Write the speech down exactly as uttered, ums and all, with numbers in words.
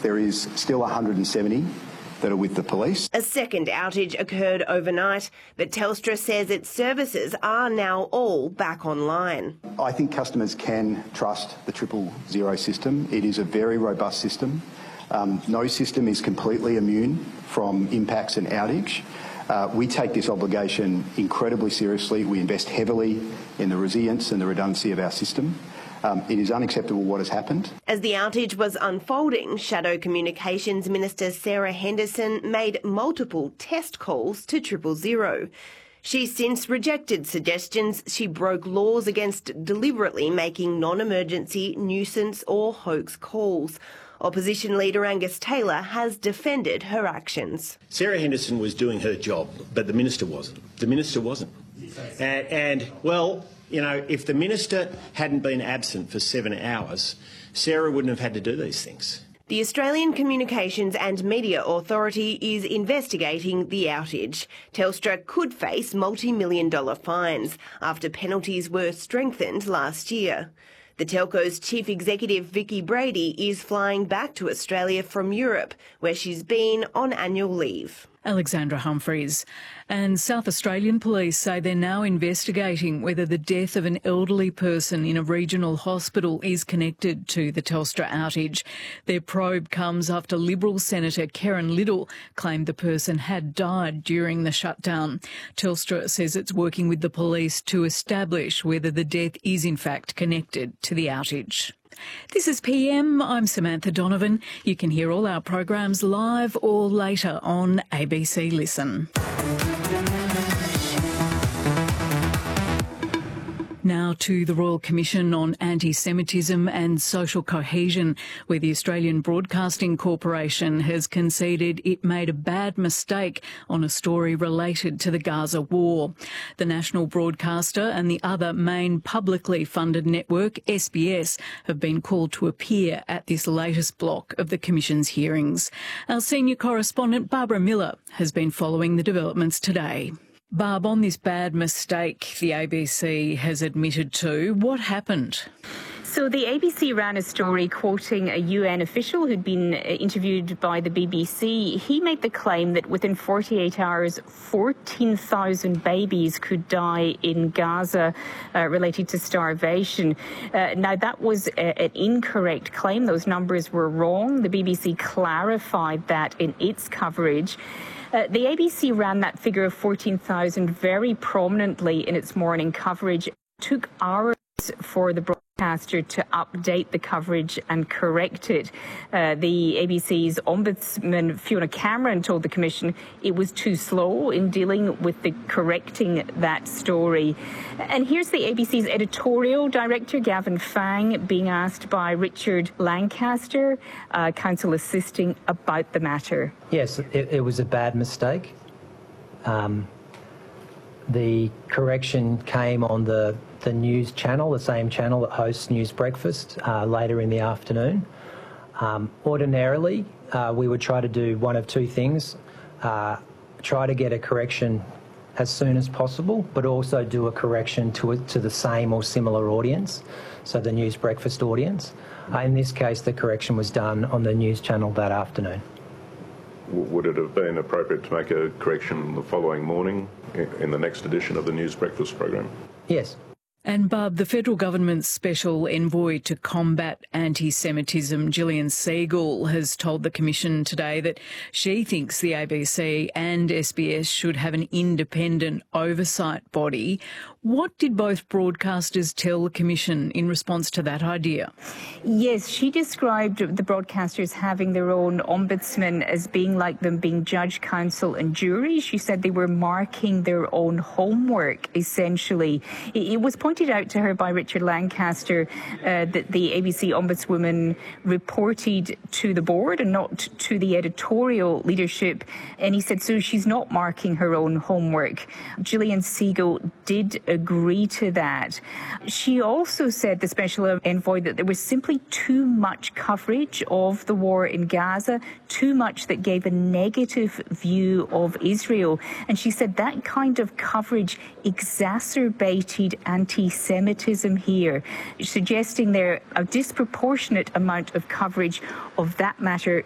There is still one hundred seventy that are with the police. A second outage occurred overnight, but Telstra says its services are now all back online. I think customers can trust the triple zero system. It is a very robust system. Um, no system is completely immune from impacts and outage. Uh, we take this obligation incredibly seriously. We invest heavily in the resilience and the redundancy of our system. Um, it is unacceptable what has happened. As the outage was unfolding, Shadow Communications Minister Sarah Henderson made multiple test calls to Triple Zero. She's since rejected suggestions she broke laws against deliberately making non-emergency, nuisance or hoax calls. Opposition leader Angus Taylor has defended her actions. Sarah Henderson was doing her job, but the minister wasn't. The minister wasn't. And, and well, you know, if the minister hadn't been absent for seven hours, Sarah wouldn't have had to do these things. The Australian Communications and Media Authority is investigating the outage. Telstra could face multi-million dollar fines after penalties were strengthened last year. The telco's chief executive, Vicki Brady, is flying back to Australia from Europe, where she's been on annual leave. Alexandra Humphreys. And South Australian police say they're now investigating whether the death of an elderly person in a regional hospital is connected to the Telstra outage. Their probe comes after Liberal Senator Karen Liddle claimed the person had died during the shutdown. Telstra says it's working with the police to establish whether the death is in fact connected to the outage. This is P M. I'm Samantha Donovan. You can hear all our programs live or later on A B C Listen. Now to the Royal Commission on Anti-Semitism and Social Cohesion, where the Australian Broadcasting Corporation has conceded it made a bad mistake on a story related to the Gaza war. The national broadcaster and the other main publicly funded network, S B S, have been called to appear at this latest block of the Commission's hearings. Our senior correspondent, Barbara Miller, has been following the developments today. Barb, on this bad mistake the A B C has admitted to, what happened? So the A B C ran a story quoting a U N official who'd been interviewed by the B B C. He made the claim that within forty-eight hours, fourteen thousand babies could die in Gaza uh, related to starvation. Uh, now, that was a, an incorrect claim. Those numbers were wrong. The B B C clarified that in its coverage. Uh, the A B C ran that figure of fourteen thousand very prominently in its morning coverage. It took hours for the broadcaster to update the coverage and correct it. Uh, the A B C's ombudsman, Fiona Cameron, told the Commission it was too slow in dealing with the correcting that story. And here's the A B C's editorial director, Gavin Fang, being asked by Richard Lancaster, uh, counsel assisting, about the matter. Yes, it, it was a bad mistake. Um, the correction came on the the news channel, the same channel that hosts News Breakfast, uh, later in the afternoon. Um, ordinarily, uh, we would try to do one of two things. Uh, try to get a correction as soon as possible, but also do a correction to, a, to the same or similar audience, so the News Breakfast audience. Uh, in this case, the correction was done on the news channel that afternoon. Would it have been appropriate to make a correction the following morning in the next edition of the News Breakfast program? Yes. And Barb, the federal government's special envoy to combat anti-Semitism, Gillian Segal, has told the Commission today that she thinks the A B C and S B S should have an independent oversight body. What did both broadcasters tell the Commission in response to that idea? Yes, she described the broadcasters having their own ombudsman as being like them being judge, counsel and jury. She said they were marking their own homework, essentially. It was pointed out to her by Richard Lancaster uh, that the A B C ombudswoman reported to the board and not to the editorial leadership. And he said, so she's not marking her own homework. Gillian Segal did agree to that. She also said, the special envoy, that there was simply too much coverage of the war in Gaza, too much that gave a negative view of Israel. And she said that kind of coverage exacerbated anti-Semitism here, suggesting there a disproportionate amount of coverage of that matter